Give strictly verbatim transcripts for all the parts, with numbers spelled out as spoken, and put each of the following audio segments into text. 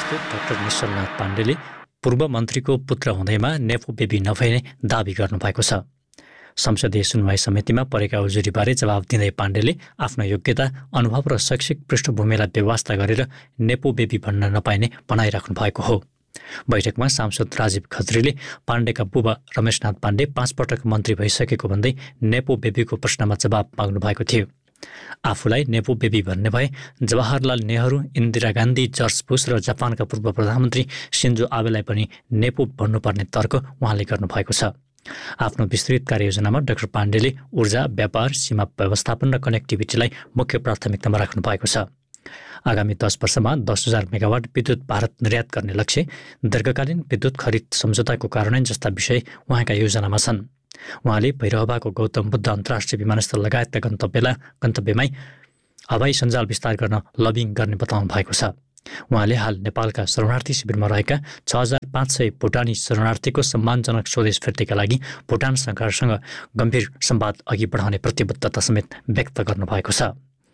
राजदूत डाक्टर निश्चलनाथ पाण्डेले पूर्व मन्त्रीको पुत्र हुँदैमा नेपो बेबी नभइने दाबी गर्नुभएको छ। संसदीय सुनवाई समितिमा परेका उजुरीबारे जवाब दिँदै पाण्डेले आफ्नो योग्यता, अनुभव र शैक्षिक पृष्ठभूमिलाई बेवास्ता गरेर नेपो बेबी भन्न नपाइने भनाइराख्नु भएको हो। बैठकमा सांसद राजीव खत्रीले पाण्डेका बुबा रमेशनाथ पाण्डे पाँच पटक मन्त्री भइसकेको भन्दै नेपो बेबीको प्रश्नमा जवाब माग्नु भएको थियो। आफूलाई नेपो बेबी भन्ने भए जवाहरलाल नेहरू, इन्दिरा गान्धी, जर्ज बुश र जापानका पूर्व प्रधानमन्त्री सिन्जो आबेलाई पनि नेपो भन्नुपर्ने तर्क उहाँले गर्नुभएको छ। आफ्नो विस्तृत कार्ययोजनामा डाक्टर पाण्डेले ऊर्जा, व्यापार, सीमा व्यवस्थापन र कनेक्टिभिटीलाई मुख्य प्राथमिकतामा राख्नु भएको छ। आगामी दस वर्षमा दस हजार मेगावाट विद्युत भारत निर्यात गर्ने लक्ष्य, दीर्घकालीन विद्युत खरिद सम्झौताको कार्यान्वयन जस्ता विषय उहाँका योजनामा छन्। उहाँले भैरहवाको गौतम बुद्ध अन्तर्राष्ट्रिय विमानस्थल लगायतका गन्तव्यलाई गन्तव्यमै हवाई सञ्जाल विस्तार गर्न लबिङ गर्ने बताउनु भएको छ। उहाँले हाल नेपालका शरणार्थी शिविरमा रहेका छ हजार पाँच सय भुटानी शरणार्थीको सम्मानजनक स्वदेश फिर्तीका लागि भुटान सरकारसँग गम्भीर संवाद अघि बढाउने प्रतिबद्धता समेत व्यक्त गर्नुभएको छ।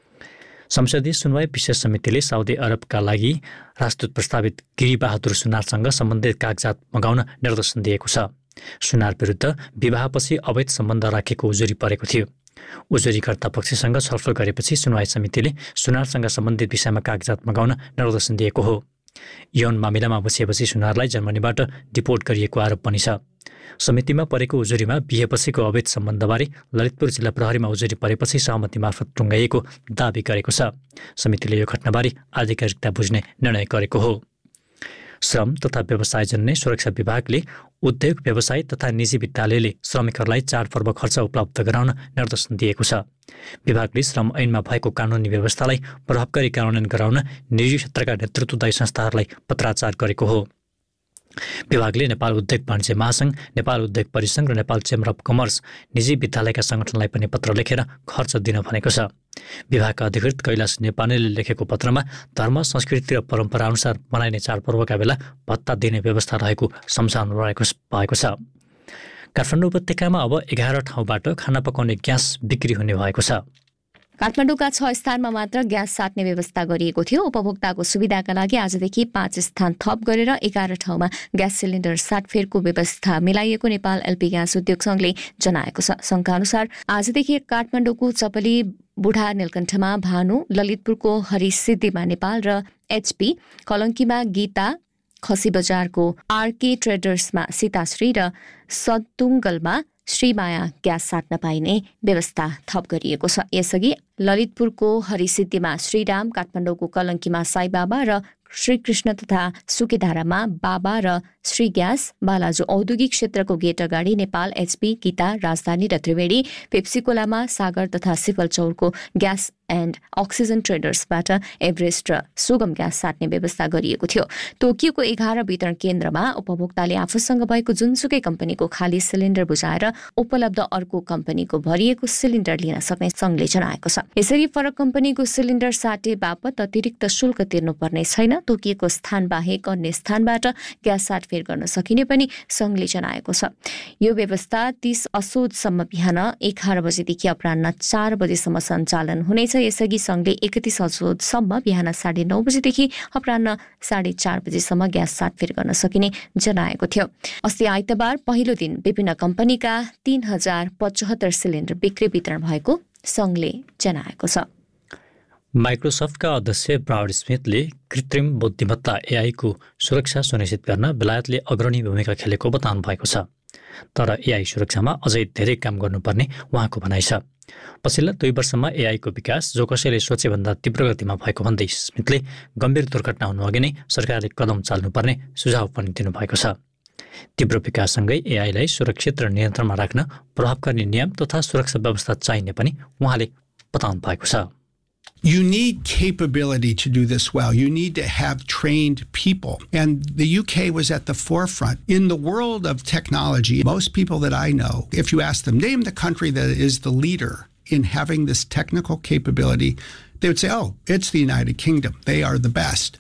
संसदीय सुनवाई विशेष समितिले साउदी अरबका लागि राजदूत प्रस्तावित गिरिबहादुर सुनारसँग सम्बन्धित कागजात मगाउन निर्देशन दिएको छ। सुनार विरुद्ध विवाहपछि अवैध सम्बन्ध राखेको उजुरी परेको थियो। उजुरीकर्ता पक्षसँग छलफल गरेपछि सुनवाई समितिले सुनारसँग सम्बन्धित विषयमा कागजात मगाउन निर्देशन दिएको हो। यौन मामिलामा बसिएपछि सुनारलाई जर्मनीबाट डिपोर्ट गरिएको आरोप पनि छ। समितिमा परेको उजुरीमा बिहेपछिको अवैध सम्बन्धबारे ललितपुर जिल्ला प्रहरीमा उजुरी परेपछि सहमति मार्फत टुङ्गाइएको दावी गरेको छ। समितिले यो घटनाबारे आधिकारिकता बुझ्ने निर्णय गरेको हो। श्रम तथा व्यवसाय जन्य सुरक्षा विभागले उद्योग, व्यवसाय तथा निजी विद्यालयले श्रमिकहरूलाई चाडपर्व खर्च उपलब्ध गराउन निर्देशन दिएको छ। विभागले श्रम ऐनमा भएको कानुनी व्यवस्थालाई प्रभावकारी कार्यान्वयन गराउन निजी क्षेत्रका नेतृत्वदायी संस्थाहरूलाई पत्राचार गरेको हो। विभागले नेपाल उद्योग वाणिज्य महासंघ, नेपाल उद्योग परिसंघ र नेपाल चेम्बर अफ कमर्स निजी विद्यालयका सङ्गठनलाई पनि पत्र लेखेर खर्च दिन भनेको छ। विभागका अधिकृत कैलाश नेपालीले लेखेको पत्रमा धर्म, संस्कृति र परम्परा अनुसार मनाइने चाडपर्वका बेला भत्ता दिने व्यवस्था रहेको सम्झाउनु रहेको भएको छ। काठमाडौँ उपत्यकामा अब एघार ठाउँबाट खाना पकाउने ग्यास बिक्री हुने भएको छ। काठमाडौँका छ स्थानमा मात्र ग्यास साट्ने व्यवस्था गरिएको थियो। उपभोक्ताको सुविधाका लागि आजदेखि पाँच स्थान थप गरेर एघार ठाउँमा ग्यास सिलिन्डर साटफेरको व्यवस्था मिलाइएको नेपाल एलपी ग्यास उद्योग सङ्घले जनाएको छ। सङ्घका अनुसार आजदेखि काठमाडौँको चपली बुढा नीलकण्ठमा भानु, ललितपुरको हरिसिद्धिमा नेपाल र एचपी, कलङ्कीमा गीता, खसी बजारको आरके ट्रेडर्समा सीताश्री र सतुङ्गलमा श्रीमाया ग्यास साट्न पाइने व्यवस्था थप गरिएको छ। यसअघि ललितपुरको हरिसिद्धिमा श्रीराम, काठमाडौँको कलङ्कीमा साईबाबा र श्रीकृष्ण तथा सुकेधारामा बाबा र श्री ग्यास, बालाजु औद्योगिक क्षेत्रको गेट अगाडि नेपाल एचपी, गीता, राजधानी र त्रिवेणी, पेप्सीकोलामा सागर तथा सिफलचौरको ग्यास एन्ड अक्सिजन ट्रेडर्सबाट एभरेस्ट र सुगम ग्यास साट्ने व्यवस्था गरिएको थियो। तोकिएको एघार वितरण केन्द्रमा उपभोक्ताले आफूसँग भएको जुनसुकै कम्पनीको खाली सिलिन्डर बुझाएर उपलब्ध अर्को कम्पनीको भरिएको सिलिन्डर लिन सक्ने सङ्घले जनाएको छ। यसरी फरक कम्पनीको सिलिन्डर साटे बापत अतिरिक्त शुल्क तिर्नुपर्ने छैन। तोकिएको स्थान बाहेक अन्य स्थानबाट ग्यास साटफेर गर्न सकिने पनि सङ्घले जनाएको छ। यो व्यवस्था तीस असोजसम्म बिहान एघार बजेदेखि अपराह्न चार बजेसम्म सञ्चालन हुनेछ। यसअघि सङ्घले एकतिस असोजसम्म बिहान साढे नौ बजेदेखि अपराह्न साढे चार बजेसम्म ग्यास साटफेर गर्न सकिने जनाएको थियो। अस्ति आइतबार पहिलो दिन विभिन्न कम्पनीका तीन हजार पचहत्तर सिलिन्डर बिक्री वितरण भएको सङ्घले जनाएको छ। माइक्रोसफ्टका अध्यक्ष ब्राड स्मिथले कृत्रिम बुद्धिमत्ता एआईको सुरक्षा सुनिश्चित गर्न बेलायतले अग्रणी भूमिका खेलेको बताउनु भएको छ। तर एआई सुरक्षामा अझै धेरै काम गर्नुपर्ने उहाँको भनाइ छ। पछिल्ला दुई वर्षमा एआईको विकास जो कसैले सोचेभन्दा तीव्र गतिमा भएको भन्दै स्मिथले गम्भीर दुर्घटना हुनुअघि नै सरकारले कदम चाल्नुपर्ने सुझाव पनि दिनुभएको छ। तीव्र विकाससँगै एआईलाई सुरक्षित र नियन्त्रणमा राख्न प्रभावकारी नियम तथा सुरक्षा व्यवस्था चाहिने पनि उहाँले बताउनु भएको छ। You need capability to do this well. You need to have trained people. And the U K was at the forefront. In the world of technology, most people that I know, if you ask them, name the country that is the leader in having this technical capability, they would say, oh, it's the United Kingdom. They are the best.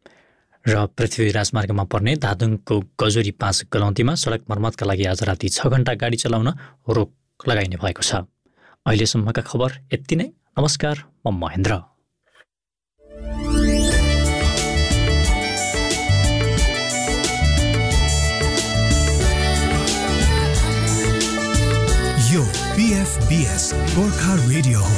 र पृथ्वी राजमार्गमा पर्ने धादुङको गजुरी पाँच गलौतीमा सडक मर्मतका लागि आज राति छ घण्टा गाडी चलाउन रोक लगाइने भएको छ। अहिलेसम्मका खबर यति नै। नमस्कार, म महेन्द्र। यो पीएफबीएस गोर्खा रेडियो हो।